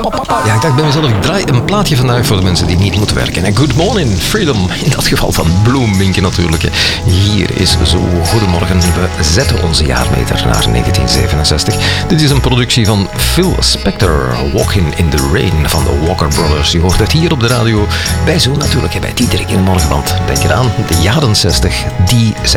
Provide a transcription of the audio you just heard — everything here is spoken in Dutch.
Ja, ik dacht bij mezelf, ik draai een plaatje vandaag voor de mensen die niet moeten werken. En Good Morning Freedom, in dat geval van Bloemwinkel natuurlijk. Hier is zo Goedemorgen. We zetten onze jaarmeter naar 1967. Dit is een productie van Phil Spector, Walking in the Rain van de Walker Brothers. Je hoort het hier op de radio bij Zo natuurlijk, bij Diederik in de Morgen. Want denk eraan, de jaren 60, die zijn